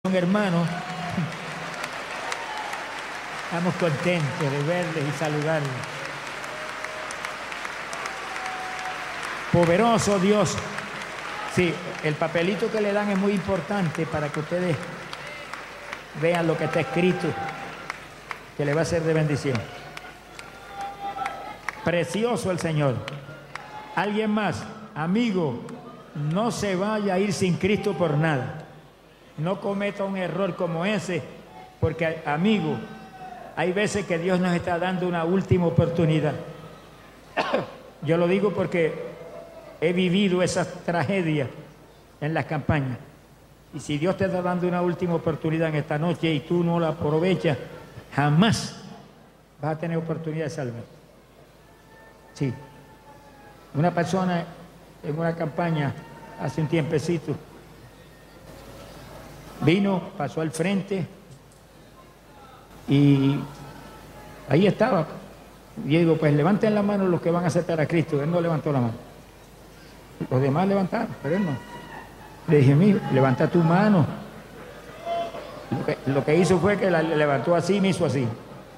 Hermanos, estamos contentos de verles y saludarles. Poderoso Dios. Sí, el papelito que le dan es muy importante para que ustedes vean lo que está escrito, que le va a ser de bendición. Precioso el Señor. ¿Alguien más? Amigo, no se vaya a ir sin Cristo por nada. No cometa un error como ese, porque, amigo, hay veces que Dios nos está dando una última oportunidad. Yo lo digo porque he vivido esas tragedias en las campañas. Y si Dios te está dando una última oportunidad en esta noche y tú no la aprovechas, jamás vas a tener oportunidad de salvar. Sí. Una persona en una campaña hace un tiempecito vino, pasó al frente y ahí estaba. Y digo, pues levanten la mano los que van a aceptar a Cristo. Él no levantó la mano. Los demás levantaron, pero él no. Le dije, mijo, levanta tu mano. Lo que hizo fue que la levantó así y me hizo así.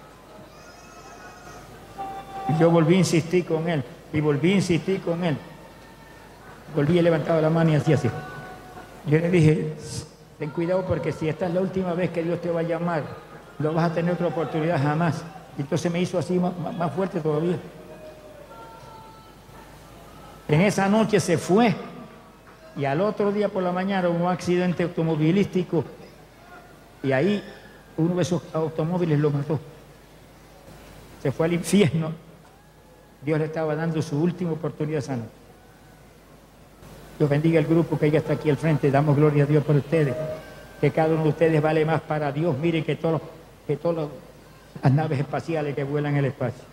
Y yo volví a insistir con él. Y volví a insistir con él. Volví a levantar la mano y así. Yo le dije, ten cuidado porque si esta es la última vez que Dios te va a llamar, no vas a tener otra oportunidad jamás. Y entonces me hizo así más fuerte todavía. En esa noche se fue y al otro día por la mañana hubo un accidente automovilístico y ahí uno de esos automóviles lo mató. Se fue al infierno. Dios le estaba dando su última oportunidad esa noche. Dios bendiga el grupo que ya está aquí al frente. Damos gloria a Dios por ustedes. Que cada uno de ustedes vale más para Dios. Miren que todas las naves espaciales que vuelan en el espacio.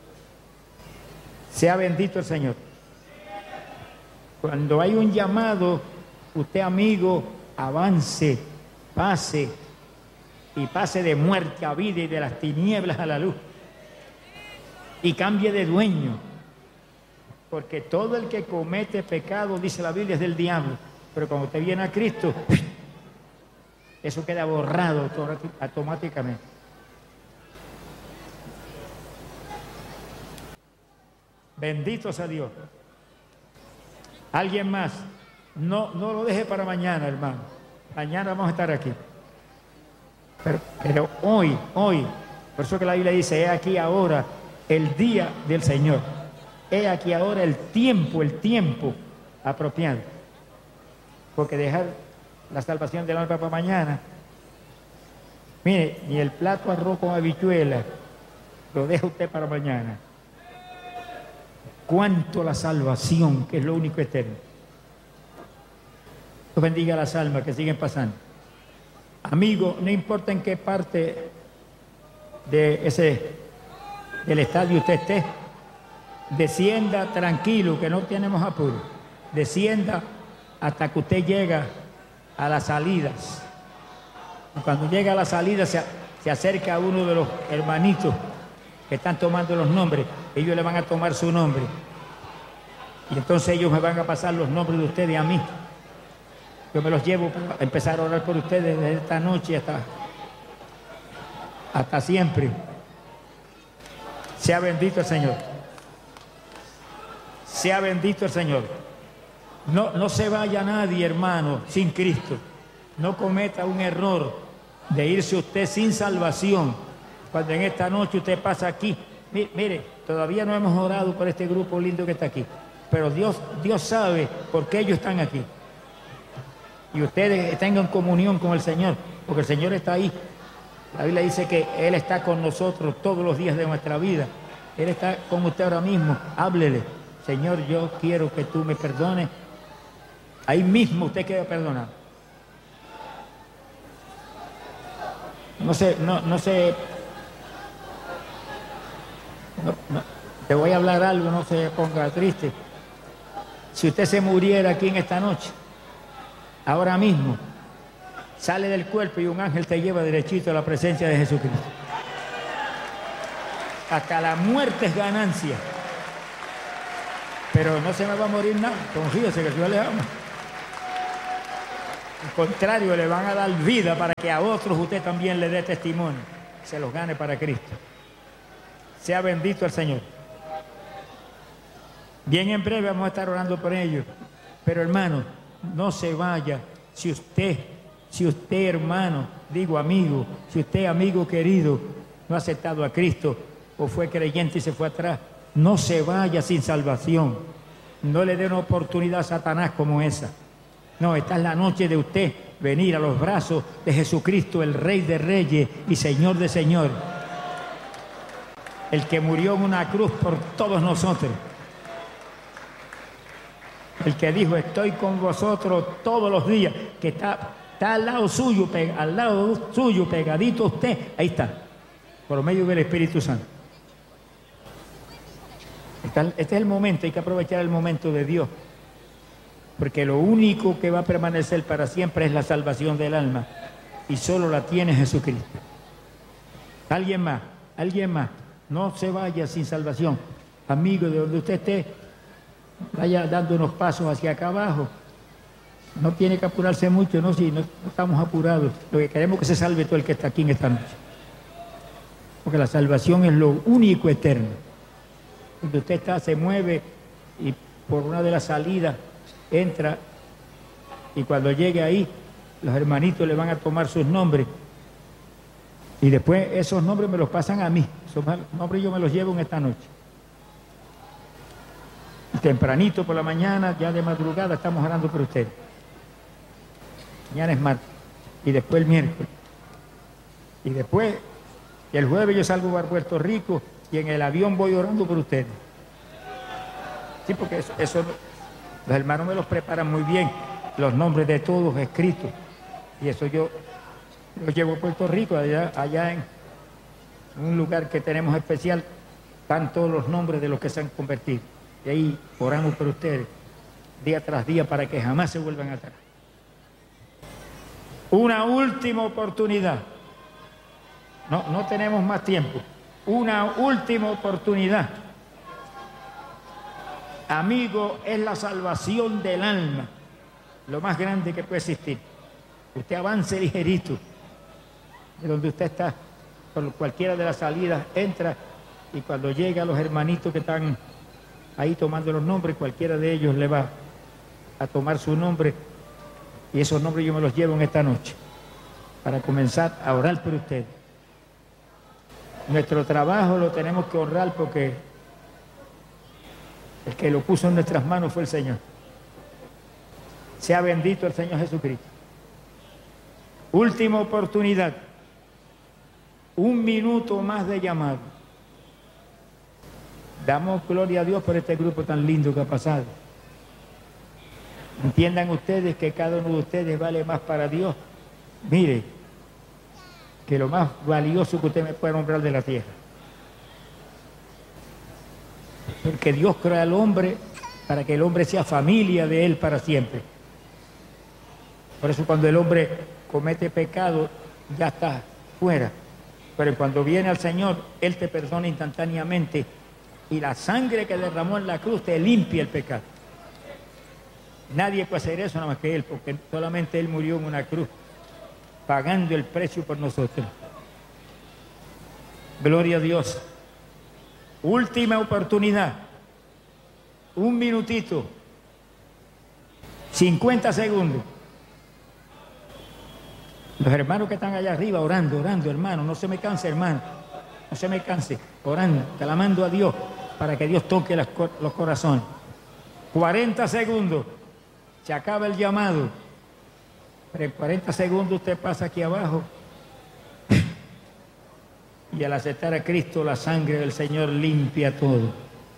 Sea bendito el Señor. Cuando hay un llamado, usted, amigo, avance, pase y pase de muerte a vida y de las tinieblas a la luz. Y cambie de dueño. Porque todo el que comete pecado, dice la Biblia, es del diablo. Pero cuando te viene a Cristo, eso queda borrado automáticamente. Bendito sea Dios. ¿Alguien más? No lo deje para mañana, hermano. Mañana vamos a estar aquí. Pero hoy, por eso que la Biblia dice, he aquí ahora el día del Señor. He aquí ahora el tiempo apropiado. Porque dejar la salvación del alma para mañana. Mire, ni el plato arroz con habichuela lo deja usted para mañana. Cuánto la salvación, que es lo único eterno. Dios bendiga las almas que siguen pasando. Amigo, no importa en qué parte del estadio usted esté, descienda tranquilo, que no tenemos apuro. Descienda hasta que usted llega a las salidas. Y cuando llega a la salida se acerca a uno de los hermanitos que están tomando los nombres. Ellos le van a tomar su nombre. Y entonces ellos me van a pasar los nombres de ustedes a mí. Yo me los llevo para empezar a orar por ustedes desde esta noche hasta siempre. Sea bendito el Señor. Sea bendito el Señor. No se vaya nadie, hermano, sin Cristo. No cometa un error de irse usted sin salvación. Cuando en esta noche usted pasa aquí. Mire, todavía no hemos orado por este grupo lindo que está aquí. Pero Dios sabe por qué ellos están aquí. Y ustedes tengan comunión con el Señor, porque el Señor está ahí. La Biblia dice que Él está con nosotros todos los días de nuestra vida. Él está con usted ahora mismo. Háblele. Señor, yo quiero que tú me perdones. Ahí mismo usted queda perdonado. No sé. Te voy a hablar algo, no se ponga triste. Si usted se muriera aquí en esta noche, ahora mismo, sale del cuerpo y un ángel te lleva derechito a la presencia de Jesucristo. Hasta la muerte es ganancia. Pero no se me va a morir nada. Confíese que Dios le ama. Al contrario, le van a dar vida para que a otros usted también le dé testimonio. Se los gane para Cristo. Sea bendito el Señor. Bien, en breve vamos a estar orando por ellos. Pero hermano, no se vaya. Si usted hermano, digo amigo, si usted amigo querido no ha aceptado a Cristo o fue creyente y se fue atrás, no se vaya sin salvación. No le dé una oportunidad a Satanás como esa. No, esta es la noche de usted venir a los brazos de Jesucristo, el Rey de Reyes y Señor de Señores. El que murió en una cruz por todos nosotros. El que dijo, estoy con vosotros todos los días, que está al lado suyo, pegadito a usted. Ahí está, por medio del Espíritu Santo. Este es el momento, hay que aprovechar el momento de Dios. Porque lo único que va a permanecer para siempre es la salvación del alma. Y solo la tiene Jesucristo. Alguien más. No se vaya sin salvación. Amigo, de donde usted esté, vaya dando unos pasos hacia acá abajo. No tiene que apurarse mucho, no estamos apurados. Lo que queremos es que se salve todo el que está aquí en esta noche. Porque la salvación es lo único eterno. Donde usted está, se mueve y por una de las salidas entra, y cuando llegue ahí, los hermanitos le van a tomar sus nombres. Y después esos nombres me los pasan a mí. Esos nombres yo me los llevo en esta noche. Tempranito por la mañana, ya de madrugada, estamos orando por ustedes. Mañana es martes. Y después el miércoles. Y después, el jueves yo salgo para Puerto Rico y en el avión voy orando por ustedes. Sí, porque eso los hermanos me los preparan muy bien. Los nombres de todos escritos. Y eso yo los llevo a Puerto Rico, allá en un lugar que tenemos especial, están todos los nombres de los que se han convertido. Y ahí oramos por ustedes, día tras día, para que jamás se vuelvan atrás. Una última oportunidad. No tenemos más tiempo. Una última oportunidad. Amigo, es la salvación del alma, lo más grande que puede existir. Usted avance ligerito de donde usted está, por cualquiera de las salidas, entra, y cuando llega a los hermanitos que están ahí tomando los nombres, cualquiera de ellos le va a tomar su nombre, y esos nombres yo me los llevo en esta noche para comenzar a orar por ustedes. Nuestro trabajo lo tenemos que honrar porque el que lo puso en nuestras manos fue el Señor. Sea bendito el Señor Jesucristo. Última oportunidad. 1 minuto más de llamado. Damos gloria a Dios por este grupo tan lindo que ha pasado. Entiendan ustedes que cada uno de ustedes vale más para Dios. Mire, que lo más valioso que usted me puede nombrar de la tierra. Porque Dios crea al hombre para que el hombre sea familia de él para siempre. Por eso cuando el hombre comete pecado, ya está fuera. Pero cuando viene al Señor, Él te perdona instantáneamente. Y la sangre que derramó en la cruz te limpia el pecado. Nadie puede hacer eso nada más que Él, porque solamente Él murió en una cruz, pagando el precio por nosotros. Gloria a Dios. Última oportunidad. 1 minutito. 50 segundos. Los hermanos que están allá arriba orando, hermano, no se me canse, hermano. No se me canse, orando, clamando a Dios para que Dios toque los corazones. 40 segundos. Se acaba el llamado. Pero en 40 segundos usted pasa aquí abajo. Y al aceptar a Cristo, la sangre del Señor limpia todo.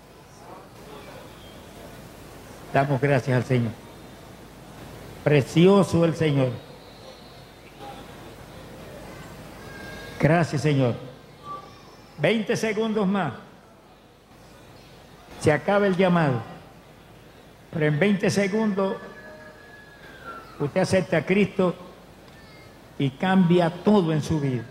Damos gracias al Señor. Precioso el Señor. Gracias, Señor. 20 segundos más. Se acaba el llamado. Pero en 20 segundos usted acepta a Cristo y cambia todo en su vida.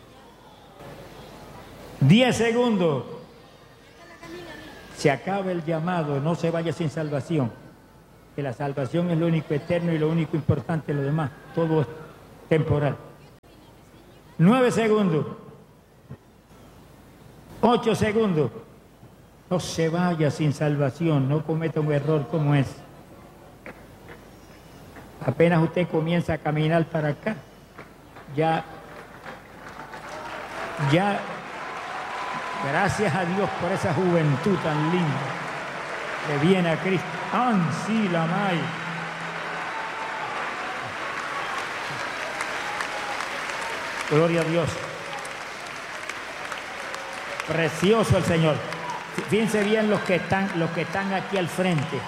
10 segundos. Se acaba el llamado, no se vaya sin salvación. que la salvación es lo único eterno y lo único importante, lo demás, todo es temporal. 9 segundos. 8 segundos. No se vaya sin salvación, no cometa un error como ese. Apenas usted comienza a caminar para acá, ya, gracias a Dios por esa juventud tan linda que viene a Cristo. ¡Ansí la may! Gloria a Dios. Precioso el Señor. Fíjense bien los que están aquí al frente.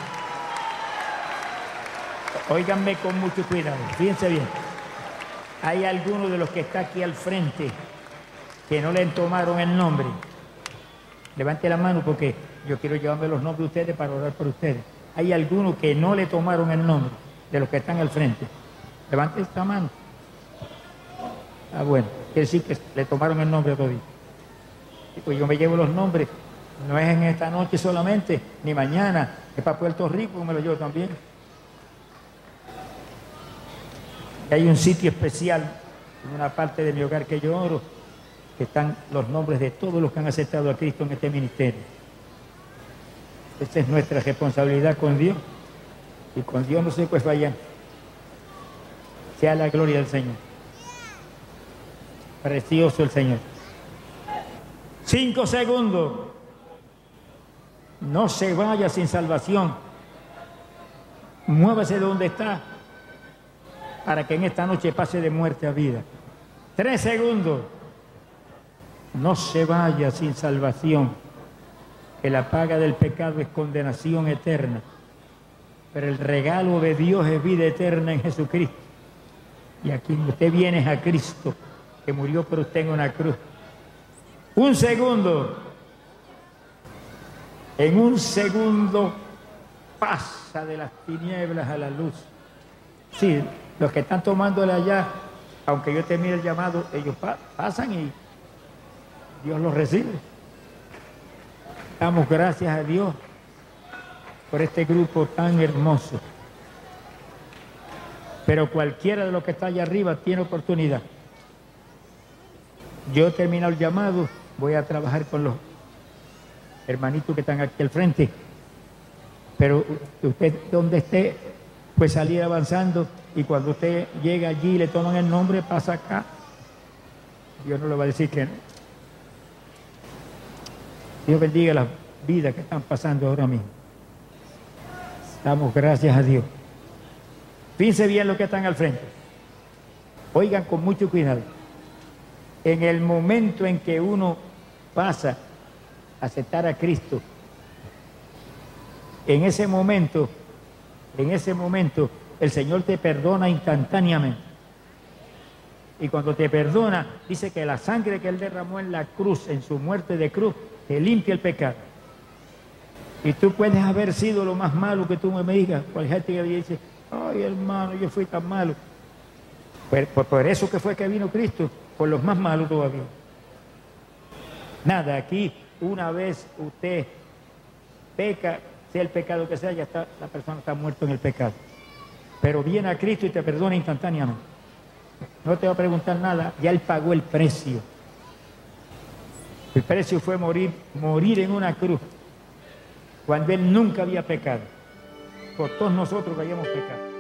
Óiganme con mucho cuidado. Fíjense bien. Hay algunos de los que están aquí al frente que no le tomaron el nombre. Levante la mano porque yo quiero llevarme los nombres de ustedes para orar por ustedes. Hay algunos que no le tomaron el nombre de los que están al frente. Levante esta mano. Ah, bueno, quiere decir que le tomaron el nombre a todos. Pues yo me llevo los nombres, no es en esta noche solamente, ni mañana, es para Puerto Rico, me lo llevo también. Y hay un sitio especial, en una parte de mi hogar que yo oro, que están los nombres de todos los que han aceptado a Cristo en este ministerio. Esta es nuestra responsabilidad con Dios, y con Dios no se puede fallar. Sea la gloria del Señor. Precioso el Señor. 5 segundos. No se vaya sin salvación. Muévase de donde está para que en esta noche pase de muerte a vida. 3 segundos. No se vaya sin salvación, que la paga del pecado es condenación eterna, pero el regalo de Dios es vida eterna en Jesucristo. Y aquí usted viene es a Cristo, que murió por usted en una cruz. 1 segundo. En 1 segundo pasa de las tinieblas a la luz. Sí, los que están tomándole allá, aunque yo termine el llamado, ellos pasan y Dios los recibe. Damos gracias a Dios por este grupo tan hermoso. Pero cualquiera de los que está allá arriba tiene oportunidad. Yo he terminado el llamado, voy a trabajar con los hermanitos que están aquí al frente. Pero usted donde esté, pues salir avanzando, y cuando usted llega allí y le toman el nombre, pasa acá. Dios no le va a decir que no. Dios bendiga las vidas que están pasando ahora mismo. Damos gracias a Dios. Fíjense bien los que están al frente. Oigan con mucho cuidado. En el momento en que uno pasa a aceptar a Cristo, en ese momento, el Señor te perdona instantáneamente. Y cuando te perdona, dice que la sangre que Él derramó en la cruz, en su muerte de cruz, te limpia el pecado. Y tú puedes haber sido lo más malo que tú me digas. Cual gente que dice, ay hermano, yo fui tan malo. Por eso que fue que vino Cristo, por los más malos todavía. Nada, aquí una vez usted peca, sea el pecado que sea, ya está, la persona está muerta en el pecado. Pero viene a Cristo y te perdona instantáneamente. No te va a preguntar nada, ya Él pagó el precio. El precio fue morir en una cruz, cuando Él nunca había pecado, por todos nosotros que habíamos pecado.